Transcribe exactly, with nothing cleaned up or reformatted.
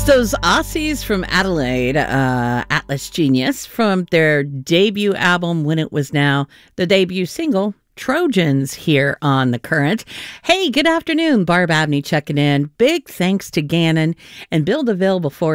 Those Aussies from Adelaide, uh, Atlas Genius, from their debut album, When It Was Now, the debut single, Trojans, here on The Current. Hey, good afternoon. Barb Abney checking in. Big thanks to Gannon and Bill DeVille before